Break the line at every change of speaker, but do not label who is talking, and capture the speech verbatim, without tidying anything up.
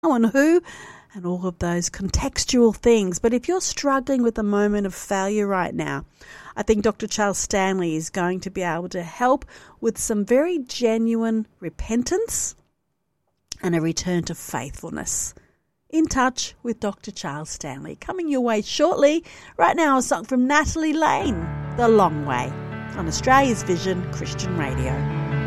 and who, and all of those contextual things. But if you're struggling with a moment of failure right now, I think Doctor Charles Stanley is going to be able to help with some very genuine repentance and a return to faithfulness. In Touch with Doctor Charles Stanley. Coming your way shortly. Right now, a song from Natalie Lane, The Long Way, on Australia's Vision Christian Radio.